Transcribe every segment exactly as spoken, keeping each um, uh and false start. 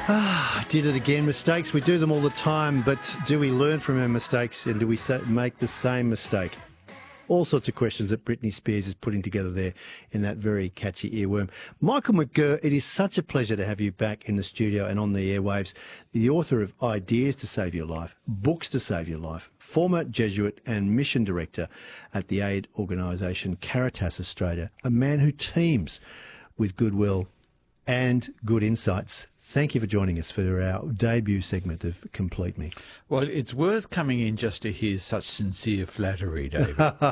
I did it again. Mistakes, we do them all the time, but do we learn from our mistakes and do we sa- make the same mistake? All sorts of questions that Britney Spears is putting together there in that very catchy earworm. Michael McGurr, it is such a pleasure to have you back in the studio and on the airwaves. The author of Ideas to Save Your Life, Books to Save Your Life, former Jesuit and mission director at the aid organisation Caritas Australia, a man who teams with goodwill and good insights. Thank you for joining us for our debut segment of Complete Me. Well, it's worth coming in just to hear such sincere flattery, David.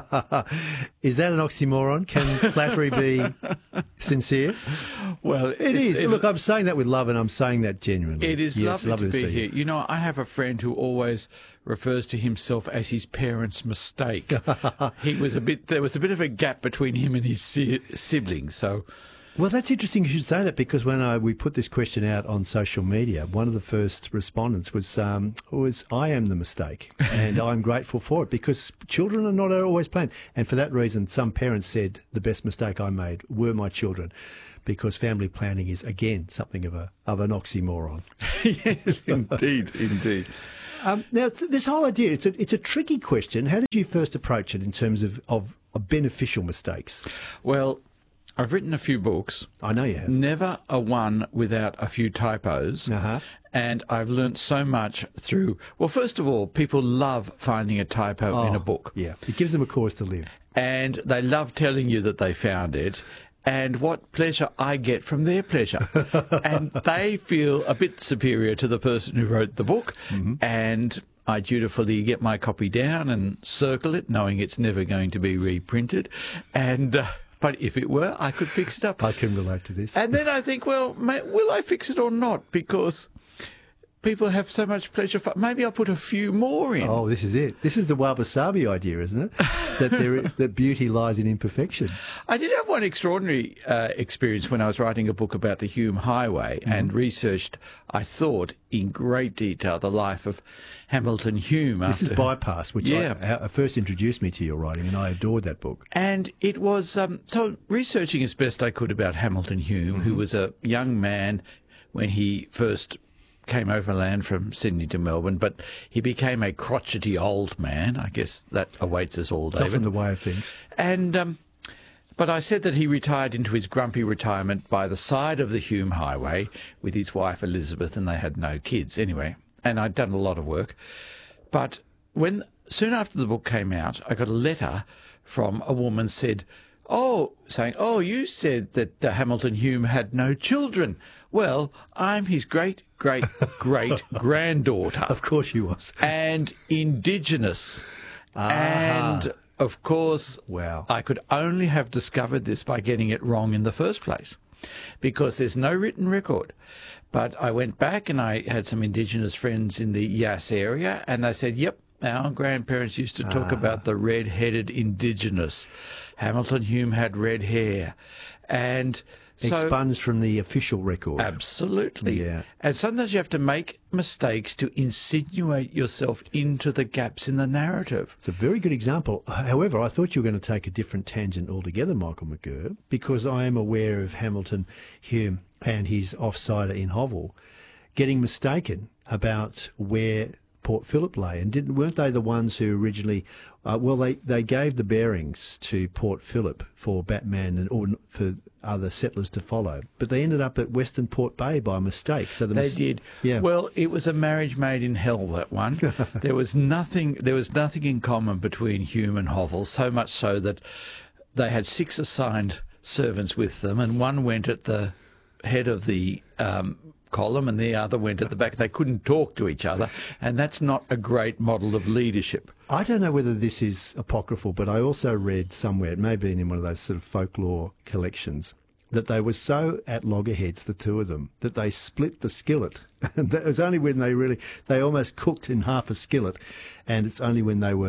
Is that an oxymoron? Can flattery be sincere? Well, It it's, is. it's- Look, I'm saying that with love and I'm saying that genuinely. It is Yeah, it's lovely, to be see here. you. You know, I have a friend who always refers to himself as his parents' mistake. he was a bit. There was a bit of a gap between him and his si- siblings. So, Well, that's interesting you should say that because when I, we put this question out on social media, one of the first respondents was, um, was I am the mistake and I'm grateful for it because children are not always planned. And for that reason, some parents said the best mistake I made were my children because family planning is, again, something of a of an oxymoron. yes, indeed, indeed. Um, now, th- this whole idea, it's a, it's a tricky question. How did you first approach it in terms of, of, of beneficial mistakes? Well, I've written a few books. I know you have. Never a one without a few typos. Uh-huh. And I've learnt so much through. Well, first of all, people love finding a typo in a book. Yeah, it gives them a cause to live. And they love telling you that they found it. And what pleasure I get from their pleasure. And they feel a bit superior to the person who wrote the book. Mm-hmm. And I dutifully get my copy down and circle it, knowing it's never going to be reprinted. And uh, but if it were, I could fix it up. I can relate to this. And then I think, well, may, will I fix it or not? Because people have so much pleasure. For, maybe I'll put a few more in. Oh, this is it. This is the Wabi-sabi idea, isn't it? That there, that beauty lies in imperfection. I did have one extraordinary uh, experience when I was writing a book about the Hume Highway mm-hmm. and researched, I thought, in great detail, the life of Hamilton Hume. This is Bypass, which yeah. I, I first introduced me to your writing, and I adored that book. And it was, um, so researching as best I could about Hamilton Hume, mm-hmm. who was a young man when he first came overland from Sydney to Melbourne, but he became a crotchety old man. I guess that awaits us all, David. It's often the way of things. And, um, but I said that he retired into his grumpy retirement by the side of the Hume Highway with his wife Elizabeth, and they had no kids anyway. And I'd done a lot of work. But when soon after the book came out, I got a letter from a woman said, oh, saying, oh, you said that uh, Hamilton Hume had no children. Well, I'm his great, great, great granddaughter. Of course you was. And Indigenous. Ah. And, of course, wow. I could only have discovered this by getting it wrong in the first place because there's no written record. But I went back and I had some Indigenous friends in the Yass area and they said, yep, our grandparents used to talk Ah. about the red-headed Indigenous. Hamilton Hume had red hair. And so, expunged from the official record. Absolutely. Yeah. And sometimes you have to make mistakes to insinuate yourself into the gaps in the narrative. It's a very good example. However, I thought you were going to take a different tangent altogether, Michael McGurr, because I am aware of Hamilton Hume and his offsider in Hovell getting mistaken about where Port Phillip lay, and didn't weren't they the ones who originally? Uh, well, they, they gave the bearings to Port Phillip for Batman and or for other settlers to follow, but they ended up at Western Port Bay by mistake. So the They mis- did. Yeah. Well, it was a marriage made in hell, that one. there was nothing. There was nothing in common between Hume and Hovell. So much so that they had six assigned servants with them, and one went at the head of the um, column and the other went at the back. They couldn't talk to each other, and that's not a great model of leadership. I don't know whether this is apocryphal, but I also read somewhere, it may have been in one of those sort of folklore collections, that they were so at loggerheads, the two of them, that they split the skillet. And that was only when they really, they almost cooked in half a skillet, and it's only when they were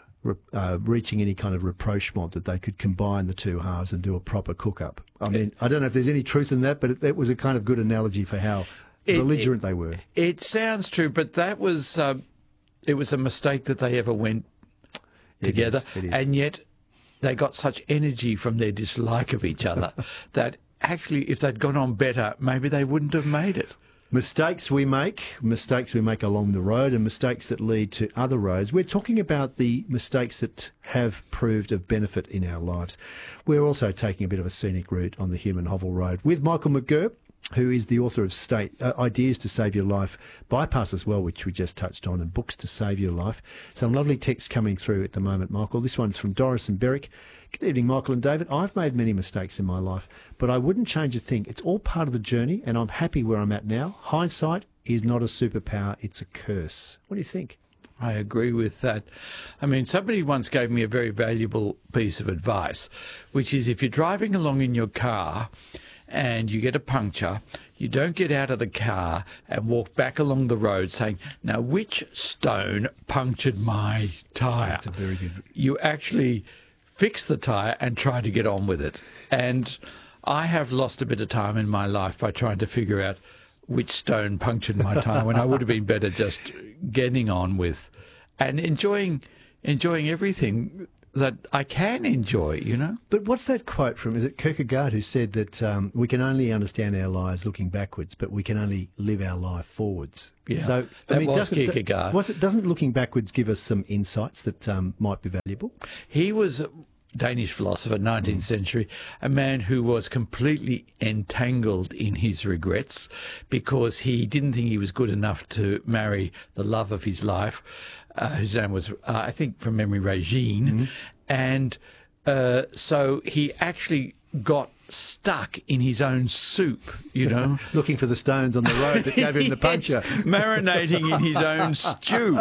uh, reaching any kind of rapprochement that they could combine the two halves and do a proper cook-up. I mean, I don't know if there's any truth in that, but it, that was a kind of good analogy for how It- belligerent it- they were. It sounds true, but that was uh, it was a mistake that they ever went It together, is, it is. and yet they got such energy from their dislike of each other that actually, if they'd gone on better, maybe they wouldn't have made it. Mistakes we make, mistakes we make along the road, and mistakes that lead to other roads. We're talking about the mistakes that have proved of benefit in our lives. We're also taking a bit of a scenic route on the Human Hovel Road with Michael McGurk, who is the author of State uh, Ideas to Save Your Life, Bypass as well, which we just touched on, and Books to Save Your Life. Some lovely texts coming through at the moment, Michael. This one's from Doris and Berwick. Good evening, Michael and David. I've made many mistakes in my life, but I wouldn't change a thing. It's all part of the journey, and I'm happy where I'm at now. Hindsight is not a superpower, it's a curse. What do you think? I agree with that. I mean, somebody once gave me a very valuable piece of advice, which is if you're driving along in your car and you get a puncture, you don't get out of the car and walk back along the road saying, now, which stone punctured my tyre? That's a very good... You actually fix the tyre and try to get on with it. And I have lost a bit of time in my life by trying to figure out which stone punctured my tyre when I would have been better just getting on with and enjoying enjoying everything that I can enjoy, you know. But what's that quote from, is it Kierkegaard, who said that um, we can only understand our lives looking backwards, but we can only live our life forwards? Yeah, so, that I mean, was doesn't, Kierkegaard. Was it, doesn't looking backwards give us some insights that um, might be valuable? He was a Danish philosopher, nineteenth century, a man who was completely entangled in his regrets because he didn't think he was good enough to marry the love of his life, uh, whose name was, uh, I think from memory, Regine. Mm-hmm. And uh, so he actually got stuck in his own soup, you know. Looking for the stones on the road that gave him the puncture. Yes, marinating in his own stew.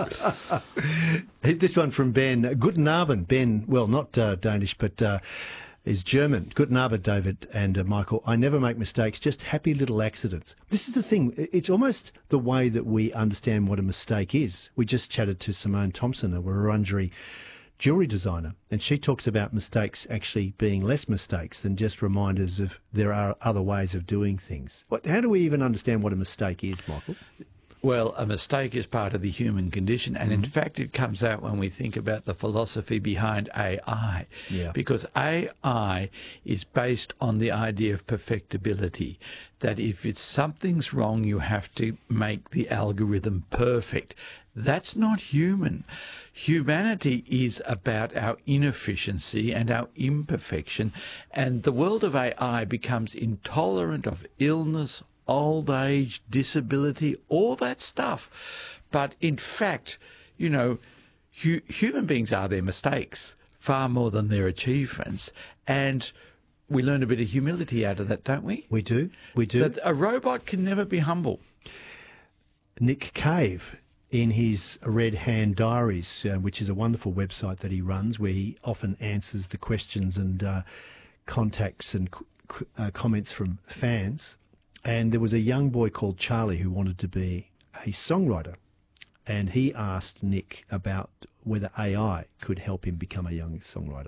This one from Ben. Guten Abend, Ben. Well, not uh, Danish, but uh, is German. Guten Abend, David and uh, Michael. I never make mistakes, just happy little accidents. This is the thing. It's almost the way that we understand what a mistake is. We just chatted to Simone Thompson, a Wurundjeri jewellery designer, and she talks about mistakes actually being less mistakes than just reminders of there are other ways of doing things. What, how do we even understand what a mistake is, Michael? Well, a mistake is part of the human condition, and mm-hmm. in fact it comes out when we think about the philosophy behind A I, yeah. because A I is based on the idea of perfectibility, that if it's something's wrong, you have to make the algorithm perfect. That's not human. Humanity is about our inefficiency and our imperfection, and the world of A I becomes intolerant of illness, old age, disability, all that stuff. But in fact, you know, hu- human beings are their mistakes far more than their achievements, and we learn a bit of humility out of that, don't we? We do, we do. That a robot can never be humble. Nick Cave, in his Red Hand Diaries, uh, which is a wonderful website that he runs, where he often answers the questions and uh, contacts and qu- uh, comments from fans. And there was a young boy called Charlie who wanted to be a songwriter. And he asked Nick about whether A I could help him become a young songwriter.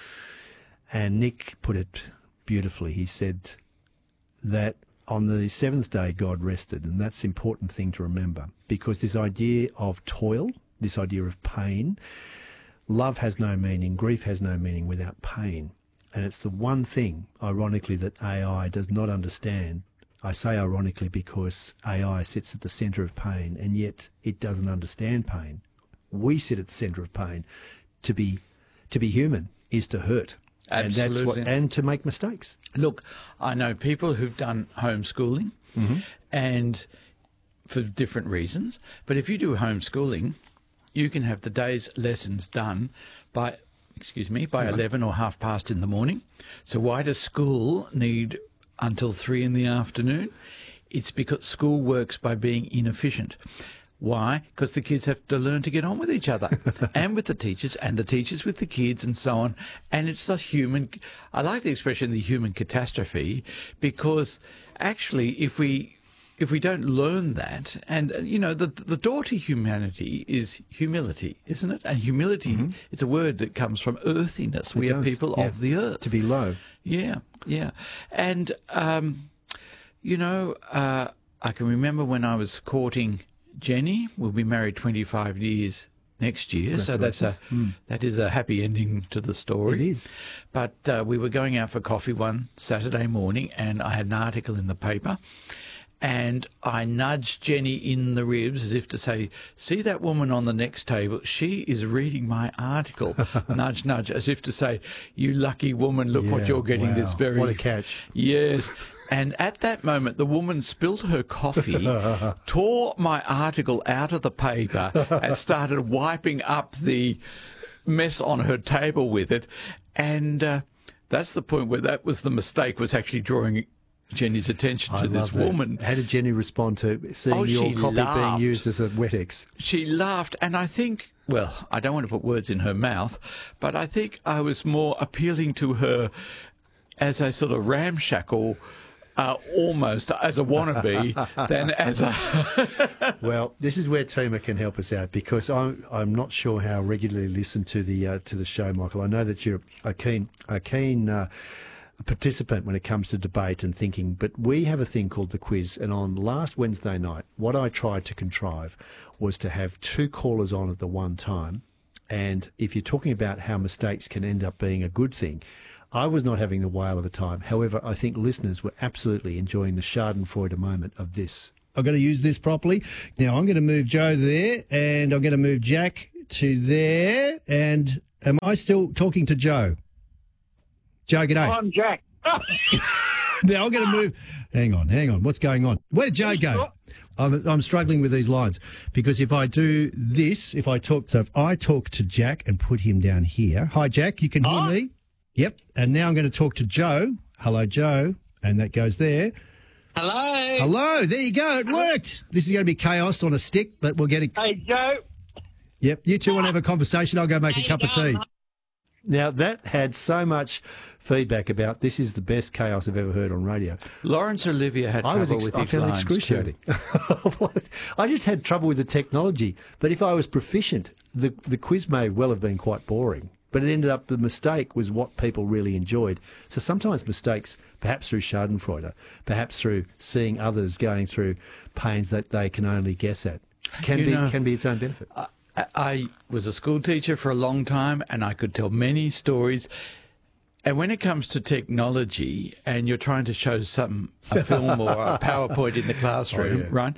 And Nick put it beautifully. He said that on the seventh day, God rested. And that's an important thing to remember, because this idea of toil, this idea of pain, love has no meaning, grief has no meaning without pain. And it's the one thing, ironically, that A I does not understand. I say ironically because A I sits at the centre of pain, and yet it doesn't understand pain. We sit at the centre of pain. To be to be human is to hurt. Absolutely. And that's what, and to make mistakes. Look, I know people who've done homeschooling, mm-hmm. and for different reasons. But if you do homeschooling, you can have the day's lessons done by, excuse me, by right. eleven or half past in the morning. So why does school need until three in the afternoon? It's because school works by being inefficient. Why? Because the kids have to learn to get on with each other and with the teachers, and the teachers with the kids, and so on. And it's the human, I like the expression, the human catastrophe, because actually if we if we don't learn that, and, you know, the the door to humanity is humility, isn't it? And humility mm-hmm. is a word that comes from earthiness. It we does. are people yeah. of the earth. To be low. Yeah, yeah. And, um, you know, uh, I can remember when I was courting Jenny. We'll be married twenty-five years next year, so that's a mm. that is a happy ending to the story. It is. But uh, we were going out for coffee one Saturday morning, and I had an article in the paper, and I nudged Jenny in the ribs as if to say, see that woman on the next table? She is reading my article. Nudge, nudge, as if to say, you lucky woman, look Yeah, what you're getting wow. this very... What a catch. Yes. And at that moment, the woman spilled her coffee, tore my article out of the paper and started wiping up the mess on her table with it. And uh, that's the point where that was the mistake, was actually drawing Jenny's attention I to this love that. woman. How did Jenny respond to seeing Oh, your she copy laughed. being used as a Wet-Ex? She laughed, and I think, well, I don't want to put words in her mouth, but I think I was more appealing to her as a sort of ramshackle, uh, almost as a wannabe, than as a... Well, this is where Tima can help us out, because I'm I'm not sure how regularly you listen to the uh, to the show, Michael. I know that you're a keen a keen uh, participant when it comes to debate and thinking, but we have a thing called the quiz, and on last Wednesday night, what I tried to contrive was to have two callers on at the one time, and if you're talking about how mistakes can end up being a good thing, I was not having the whale of a time. However, I think listeners were absolutely enjoying the schadenfreude moment of this. I've got to use this properly. Now, I'm going to move Joe there, and I'm going to move Jack to there. And am I still talking to Joe? Joe, g'day. I'm Jack. Now, I'm going to move... Hang on, hang on. What's going on? Where did Joe go? I'm, I'm struggling with these lines, because if I do this, if I talk... So if I talk to Jack and put him down here... Hi, Jack, you can hear Hi. me? Yep. And now I'm going to talk to Joe. Hello, Joe. And that goes there. Hello. Hello. There you go. It worked. This is going to be chaos on a stick, but we'll get it. Hey, Joe. Yep. You two want to have a conversation? I'll go make a How cup you of tea. going? Now, that had so much feedback about this is the best chaos I've ever heard on radio. Lawrence Olivier had I trouble was ex- with I his found it lines excruciating. too. I just had trouble with the technology. But if I was proficient, the, the quiz may well have been quite boring. But it ended up, the mistake was what people really enjoyed. So sometimes mistakes, perhaps through schadenfreude, perhaps through seeing others going through pains that they can only guess at, can You be know, can be its own benefit. I, I was a school teacher for a long time, and I could tell many stories. And when it comes to technology, and you're trying to show some a film or a PowerPoint in the classroom, Oh, yeah. right?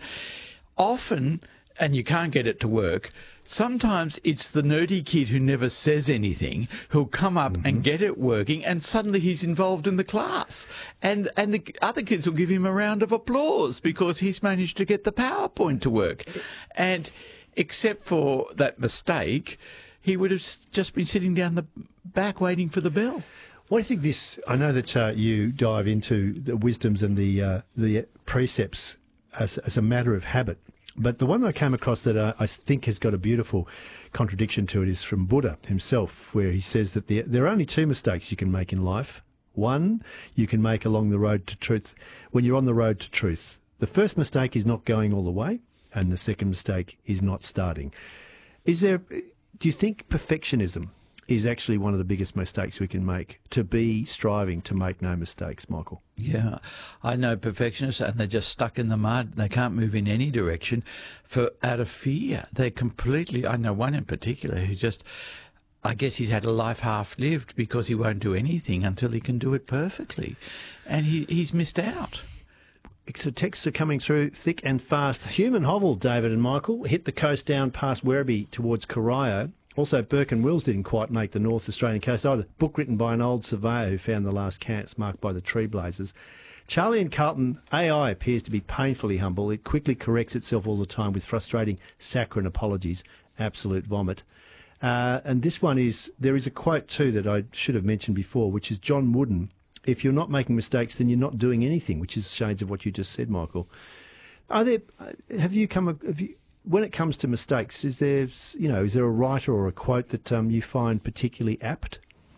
Often, and you can't get it to work. Sometimes it's the nerdy kid who never says anything who'll come up Mm-hmm. and get it working, and suddenly he's involved in the class. And and the other kids will give him a round of applause because he's managed to get the PowerPoint to work. And except for that mistake, he would have s- just been sitting down the back waiting for the bell. What do you think this? I know that uh, you dive into the wisdoms and the uh, the precepts as, as a matter of habit. But the one I came across that uh, I think has got a beautiful contradiction to it is from Buddha himself, where he says that the, there are only two mistakes you can make in life. One, you can make along the road to truth when you're on the road to truth. The first mistake is not going all the way, and the second mistake is not starting. Is there? Do you think perfectionism is actually one of the biggest mistakes we can make, to be striving to make no mistakes, Michael? Yeah, I know perfectionists, and they're just stuck in the mud. They can't move in any direction for out of fear. They're completely. I know one in particular who just, I guess he's had a life half lived because he won't do anything until he can do it perfectly, and he he's missed out. So texts are coming through thick and fast. Human hovel, David and Michael, hit the coast down past Werribee towards Corio. Also, Burke and Wills didn't quite make the North Australian coast either. Book written by an old surveyor who found the last camps marked by the tree blazes. Charlie and Carlton, A I appears to be painfully humble. It quickly corrects itself all the time with frustrating saccharine apologies. Absolute vomit. Uh, and this one is, there is a quote too that I should have mentioned before, which is John Wooden. If you're not making mistakes, then you're not doing anything, which is shades of what you just said, Michael. Are there, have you come, have you, when it comes to mistakes, is there, you know, is there a writer or a quote that um, you find particularly apt?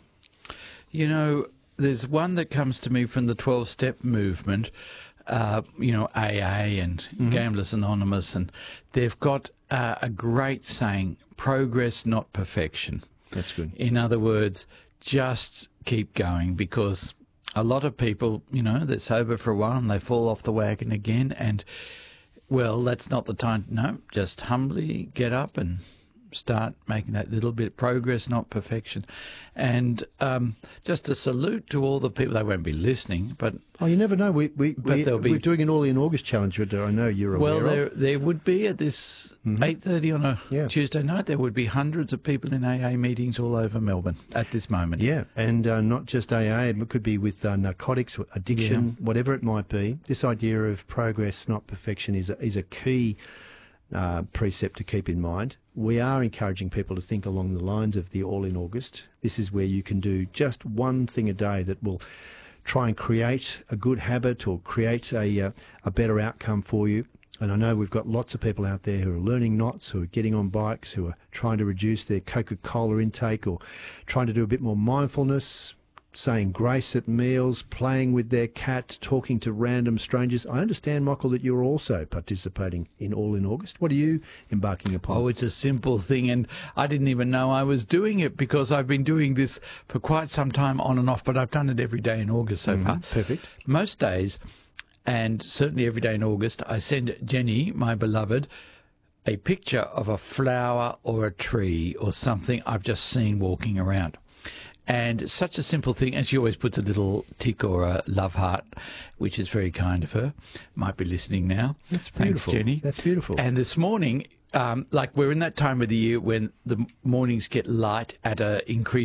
You know, there's one that comes to me from the twelve-step movement, uh, you know, A A and mm-hmm. Gamblers Anonymous, and they've got uh, a great saying, progress, not perfection. That's good. In other words, just keep going, because a lot of people, you know, they're sober for a while and they fall off the wagon again, and, well, that's not the time. No, just humbly get up and start making that little bit of progress, not perfection. And um, just a salute to all the people. They won't be listening, but Oh, you never know. We, we, But we, there'll be- we're doing an All in August challenge, which I know you're aware well, there of. there would be at this eight thirty on a Yeah. Tuesday night. There would be hundreds of people in A A meetings all over Melbourne at this moment. Yeah, and uh, not just A A, it could be with uh, narcotics, addiction, whatever it might be. This idea of progress, not perfection, is a, is a key uh, precept to keep in mind. We are encouraging people to think along the lines of the All in August. This is where you can do just one thing a day that will try and create a good habit or create a, uh, a better outcome for you. And I know we've got lots of people out there who are learning knots, who are getting on bikes, who are trying to reduce their Coca-Cola intake or trying to do a bit more mindfulness, saying grace at meals, playing with their cat, talking to random strangers. I understand, Michael, that you're also participating in All in August. What are you embarking upon? Oh, it's a simple thing, and I didn't even know I was doing it because I've been doing this for quite some time on and off, but I've done it every day in August so far. Perfect. Most days, and certainly every day in August, I send Jenny, my beloved, a picture of a flower or a tree or something I've just seen walking around. And it's such a simple thing, and she always puts a little tick or a love heart, which is very kind of her. Might be listening now. That's Thanks, beautiful. Jenny. That's beautiful. And this morning, um, like we're in that time of the year when the mornings get light at a increased